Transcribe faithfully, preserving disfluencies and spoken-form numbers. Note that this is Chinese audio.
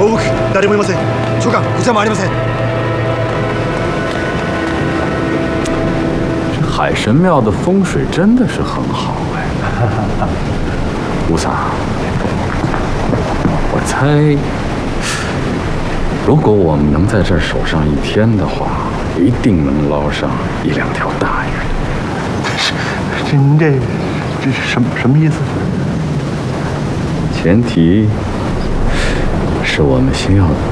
大奥誰もいません。長官、こちらもありません。 这海神庙的风水真的是很好哎。吴桑，我猜，如果我们能在这儿守上一天的话，一定能捞上一两条大鱼。 这这您这这是什么什么意思？ 前提是我们先要